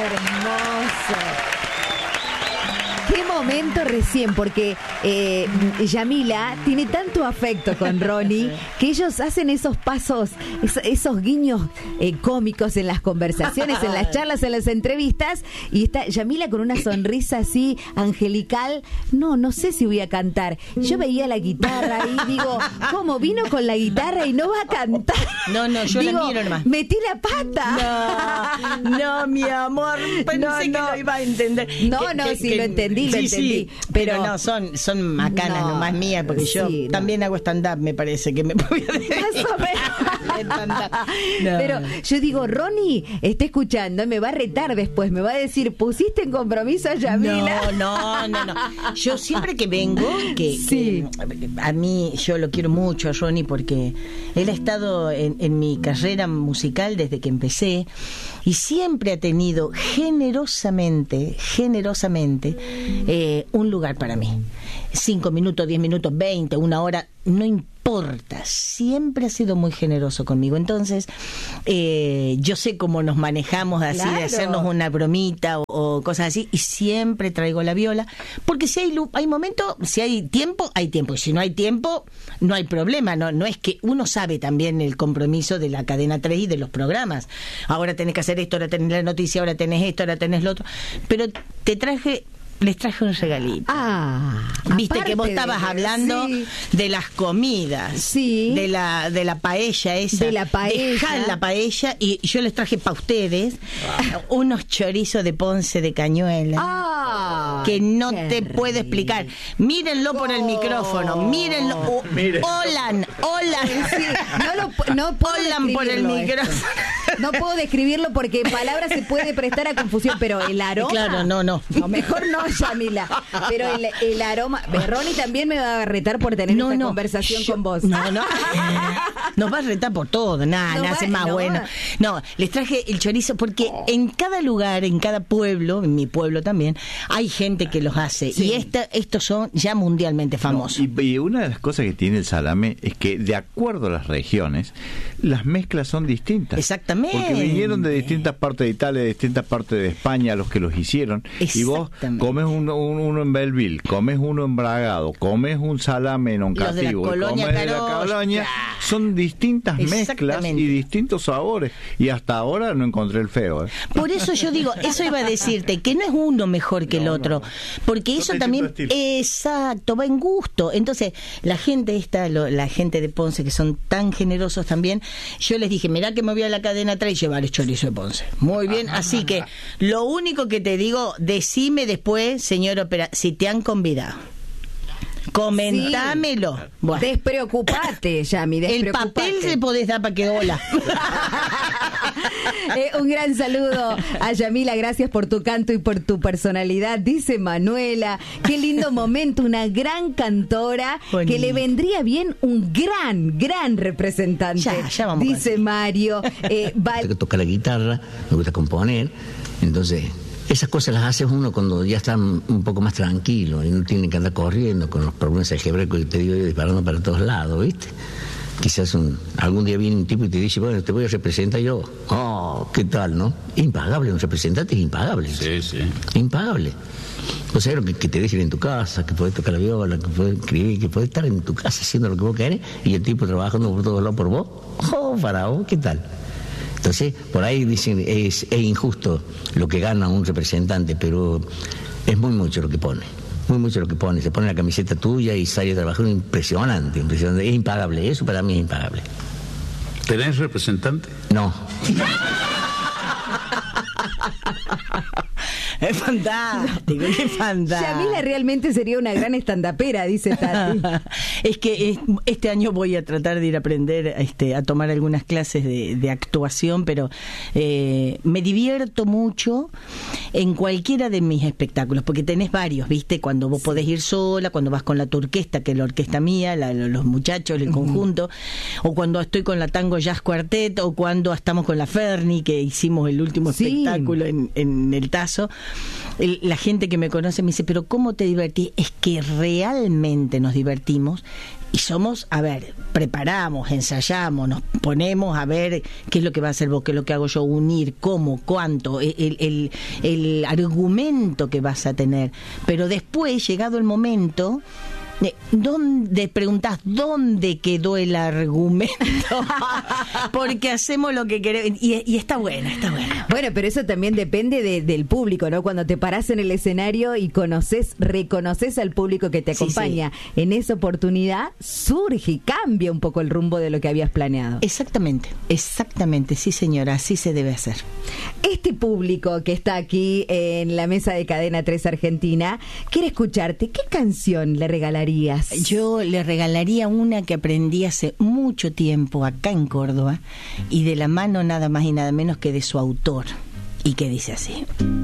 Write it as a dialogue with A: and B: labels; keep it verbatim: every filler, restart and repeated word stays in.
A: hermoso. Qué momento recién, porque eh, Yamila tiene tanto afecto con Ronnie que ellos hacen esos pasos, es, esos guiños eh, cómicos en las conversaciones, en las charlas, en las entrevistas, y está Yamila con una sonrisa así angelical. No, no sé si voy a cantar. Yo veía la guitarra y digo, ¿cómo vino con la guitarra y no va a cantar?
B: No, no, yo digo, la miro nomás.
A: Metí la pata.
B: No, no, mi amor, pensé no, no. que lo iba a entender.
A: No,
B: que,
A: no,
B: que,
A: sí
B: que,
A: lo entendí, lo
B: sí,
A: entendí.
B: Sí, pero, pero no, son, son macanas no, nomás mías, porque yo sí, también no. hago stand-up, me parece que me voy a decir.
A: No. Pero yo digo, Ronnie está escuchando, me va a retar después, me va a decir, pusiste en compromiso a Yamila.
B: No, no, no, no. Yo siempre que vengo, que, sí. que a mí, yo lo quiero mucho a Ronnie porque él ha estado en, en mi carrera musical desde que empecé y siempre ha tenido generosamente, generosamente eh, un lugar para mí. Cinco minutos, diez minutos, veinte, una hora, no importa, siempre ha sido muy generoso conmigo. Entonces, eh, yo sé cómo nos manejamos así, claro. de hacernos una bromita o, o cosas así, y siempre traigo la viola, porque si hay, hay momento, si hay tiempo, hay tiempo, y si no hay tiempo, no hay problema, no, no es que uno sabe también el compromiso de la cadena tres y de los programas. Ahora tenés que hacer esto, ahora tenés la noticia, ahora tenés esto, ahora tenés lo otro, pero te traje... Les traje un regalito.
A: Ah,
B: viste que vos estabas de, hablando sí. de las comidas,
A: sí,
B: de la de la paella esa,
A: de la paella,
B: dejá la paella y yo les traje para ustedes ah. unos chorizos de Ponce de Cañuela
A: ah,
B: que no te puedo explicar. Mírenlo por el micrófono, mírenlo, oh, Miren. Olan, olan,
A: sí, no lo no puedo
B: olan por el micrófono.
A: Esto. No puedo describirlo porque en palabras se puede prestar a confusión, pero el aroma.
B: Claro, no, no.
A: No, mejor no, Yamila. Pero el, el aroma. Ronnie también me va a retar por tener no, esta no. conversación
B: Yo,
A: con vos.
B: No, no. Nos va a retar por todo. Nada, no nace más no bueno. Va. No, les traje el chorizo porque oh. en cada lugar, en cada pueblo, en mi pueblo también, hay gente que los hace. Sí. Y esta, estos son ya mundialmente famosos.
C: No, y, y una de las cosas que tiene el salame es que, de acuerdo a las regiones, las mezclas son distintas.
B: Exactamente.
C: Porque vinieron de distintas partes de Italia, de distintas partes de España, los que los hicieron. Y vos comes uno, uno, uno en Belleville, comes uno en Bragado, comes un salame en Oncativo,
B: comes
C: de la Colonia. Son distintas mezclas y distintos sabores. Y hasta ahora no encontré el feo. ¿eh?
B: Por eso yo digo, eso iba a decirte, que no es uno mejor que no, el otro. No. Porque eso también, exacto, va en gusto. Entonces, la gente esta, lo, la gente de Ponce, que son tan generosos también, yo les dije, mirá que me voy a la cadena tres y llevar el chorizo de Ponce. Muy bien, así que lo único que te digo, decime después, señor opera, si te han convidado. Comentámelo.
A: Sí. Bueno. Despreocupate, Yami, despreocupate.
B: El papel se podés dar para que hola.
A: eh, un gran saludo a Yamila, gracias por tu canto y por tu personalidad, dice Manuela. Qué lindo momento, una gran cantora. Bonito. Que le vendría bien un gran, gran representante.
B: Ya, ya vamos.
A: Dice Mario. Eh, va...
D: Me gusta tocar la guitarra, me gusta componer, entonces... Esas cosas las hace uno cuando ya está un poco más tranquilo y no tiene que andar corriendo con los problemas algebraicos que te digo yo, disparando para todos lados, ¿viste? Quizás un, algún día viene un tipo y te dice, bueno, te voy a representar yo. Oh, ¿qué tal, no? Impagable, un representante es impagable.
C: Sí, sí.
D: Impagable. O sea, que, que te dejen en tu casa, que podés tocar la viola, que podés escribir, que podés estar en tu casa haciendo lo que vos querés y el tipo trabajando por todos lados por vos. Oh, para vos, ¿qué tal? Entonces, por ahí dicen, es, es injusto lo que gana un representante, pero es muy mucho lo que pone, muy mucho lo que pone. Se pone la camiseta tuya y sale a trabajar, impresionante, impresionante, es impagable, eso para mí es impagable.
C: ¿Tenés representante?
D: No.
B: Es fantástico, qué fantástico.
A: Yamila realmente sería una gran estandapera, dice Tati.
B: Es que este año voy a tratar de ir a aprender este, a tomar algunas clases de, de actuación, pero eh, me divierto mucho en cualquiera de mis espectáculos, porque tenés varios, ¿viste? Cuando vos sí. podés ir sola, cuando vas con la tu orquesta, que es la orquesta mía, la, los muchachos, el uh-huh. conjunto, o cuando estoy con la Tango Jazz Quartet, o cuando estamos con la Ferni, que hicimos el último sí. espectáculo en, en el Tazo. El, la gente que me conoce me dice, pero ¿cómo te divertís? Es que realmente nos divertimos, y somos, a ver, preparamos, ensayamos, nos ponemos a ver qué es lo que va a hacer vos, qué es lo que hago yo, unir, cómo, cuánto, el, el, el argumento que vas a tener. Pero después, llegado el momento, ¿dónde preguntás dónde quedó el argumento? Porque hacemos lo que queremos y, y está bueno, está bueno.
A: Bueno, pero eso también depende de, del público, ¿no? Cuando te parás en el escenario y conoces, reconoces al público que te acompaña, sí, sí. En esa oportunidad surge y cambia un poco el rumbo de lo que habías planeado.
B: Exactamente, exactamente, sí señora, así se debe hacer.
A: Este público que está aquí en la mesa de Cadena tres Argentina quiere escucharte. ¿Qué canción le regalarías?
B: Yo le regalaría una que aprendí hace mucho tiempo acá en Córdoba y de la mano nada más y nada menos que de su autor, y que dice así: